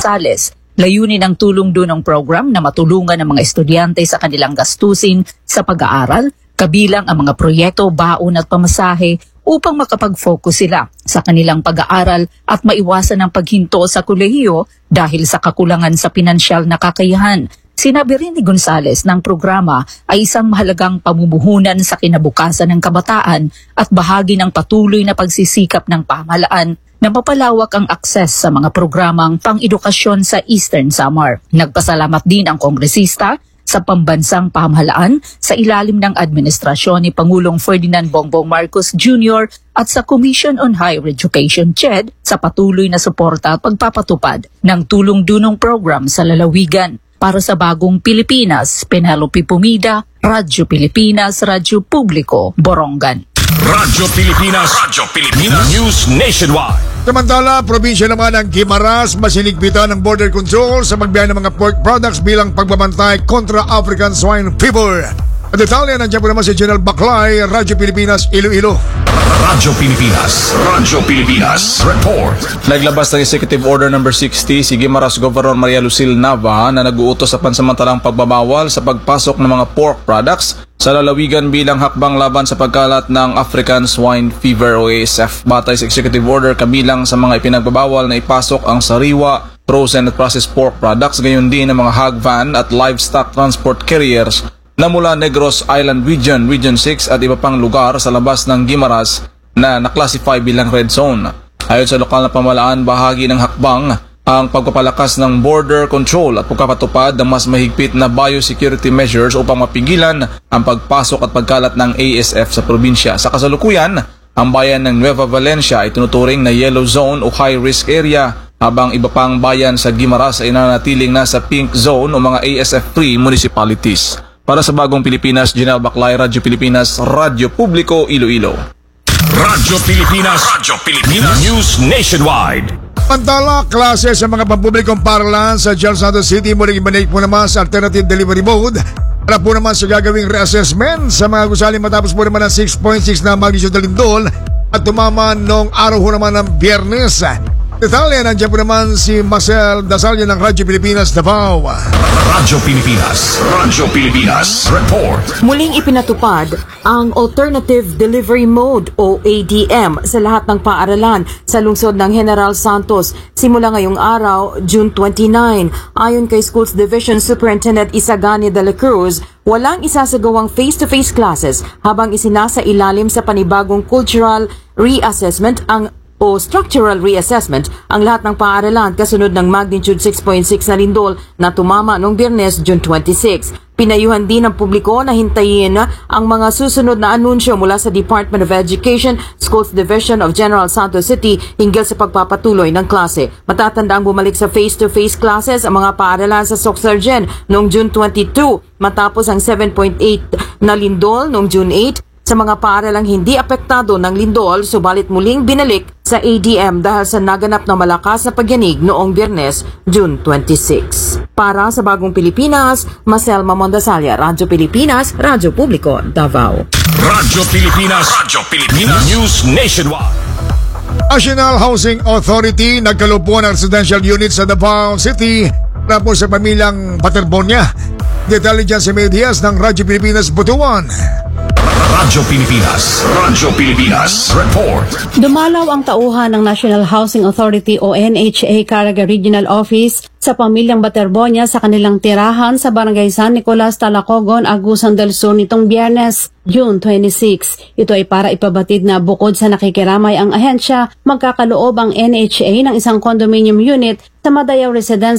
Gonzales. Layunin ng tulong dunong program na matulungan ang mga estudyante sa kanilang gastusin sa pag-aaral, kabilang ang mga proyekto, baon at pamasahe upang makapag-focus sila sa kanilang pag-aaral at maiwasan ang paghinto sa kolehiyo dahil sa kakulangan sa pinansyal na kakayahan. Sinabi rin ni Gonzales ng programa ay isang mahalagang pamumuhunan sa kinabukasan ng kabataan at bahagi ng patuloy na pagsisikap ng pamahalaan na mapalawak ang akses sa mga programang pang-edukasyon sa Eastern Samar. Nagpasalamat din ang kongresista sa pambansang pamahalaan sa ilalim ng administrasyon ni Pangulong Ferdinand Bongbong Marcos Jr. at sa Commission on Higher Education CHED sa patuloy na suporta at pagpapatupad ng tulong-dunong program sa lalawigan. Para sa Bagong Pilipinas, Penelope Pumida, Radyo Pilipinas, Radyo Publiko, Borongan. Radyo Pilipinas News Nationwide. Samantala, probinsya naman ng Guimaras masinigpitan ng border control sa magbiyahe ng mga pork products bilang pagbabantay kontra African Swine Fever. At detalye, nandiyan po naman si General Baclay, Radyo Pilipinas, Iloilo. Radyo Pilipinas Report. Naglabas ng Executive Order No. 60 si Guimaras Governor Maria Lucille Nava na nag-uutos sa pansamantalang pagbabawal sa pagpasok ng mga pork products sa lalawigan bilang hakbang laban sa pagkalat ng African Swine Fever o ASF. Batay sa Executive Order, kabilang sa mga ipinagbabawal na ipasok ang sariwa, frozen at processed pork products, gayon din ang mga hog van at livestock transport carriers na mula Negros Island Region, Region 6 at iba pang lugar sa labas ng Guimaras na naklasify bilang red zone. Ayon sa lokal na pamahalaan, bahagi ng hakbang ang pagpapalakas ng border control at pagpapatupad ng mas mahigpit na biosecurity measures upang mapigilan ang pagpasok at pagkalat ng ASF sa probinsya. Sa kasalukuyan, ang bayan ng Nueva Valencia ay tinuturing na yellow zone o high-risk area, habang iba pang bayan sa Guimaras ay nanatiling nasa pink zone o mga ASF-free municipalities. Para sa Bagong Pilipinas, General Baclay, Radyo Pilipinas, Radyo Publiko, Iloilo. Radyo Pilipinas News Nationwide. Pantala, klase sa mga pampublikong paaralan sa General Santos City muling ibanate po naman sa alternative delivery mode. Para po naman sa gagawing reassessment sa mga gusali matapos po naman ng 6.6 na magnitude na lindol at tumama noong araw ho naman ng Biyernes. Detalye, nandiyan po naman si Marcel Dasalya ng Radyo Pilipinas, Davao. Radyo Pilipinas Report. Muling ipinatupad ang Alternative Delivery Mode o ADM sa lahat ng paaralan sa lungsod ng General Santos simula ngayong araw, June 29. Ayon kay Schools Division Superintendent Isagani de la Cruz, walang isasagawang face-to-face classes habang isinasa ilalim sa panibagong cultural reassessment o structural reassessment ang lahat ng paaralan kasunod ng magnitude 6.6 na lindol na tumama noong Biyernes, June 26. Pinayuhan din ng publiko na hintayin ang mga susunod na anunsyo mula sa Department of Education, Schools Division of General Santos City hinggil sa pagpapatuloy ng klase. Matatandaang bumalik sa face-to-face classes ang mga paaralan sa Soxargen noong June 22 matapos ang 7.8 na lindol noong June 8. Sa mga paaralang hindi apektado ng lindol, subalit muling binalik sa ADM dahil sa naganap na malakas na pagyanig noong Biyernes, June 26. Para sa Bagong Pilipinas, Marcel Mamondasalya, Radyo Pilipinas, Radyo Publiko, Davao. Radyo Pilipinas News Nationwide. National Housing Authority nagkalupuan ng residential unit sa Davao City na po sa pamilyang Paterbonia. Detalye dyan si Medias ng Radyo Pilipinas, Butuan. Radyo Pilipinas Report. Dumalaw ang tauhan ng National Housing Authority o NHA Caraga Regional Office sa pamilyang Baterbonia sa kanilang tirahan sa Barangay San Nicolas, Talacogon, Agusan del Sur nitong Biyernes, June 26. Ito ay para ipabatid na bukod sa nakikiramay ang ahensya, magkakaloob ang NHA ng isang condominium unit sa Madayaw Residence